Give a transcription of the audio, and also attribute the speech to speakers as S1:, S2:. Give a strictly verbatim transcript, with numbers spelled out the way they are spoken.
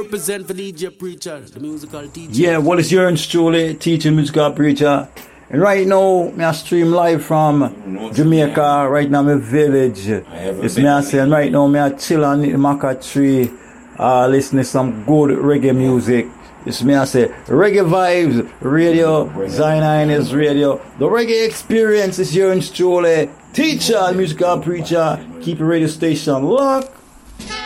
S1: represent for D J Preacher, the musical teacher.
S2: Yeah, well, it's yours truly, teacher, musical preacher. And right now, me I stream live from Jamaica, right now my village. It's me I say, and right now me I chill on the maca tree, uh, listening to some good reggae music. It's me I say, Reggae Vibes Radio, Zion is Radio. The reggae experience is yours truly, teacher, musical preacher. Keep your radio station locked.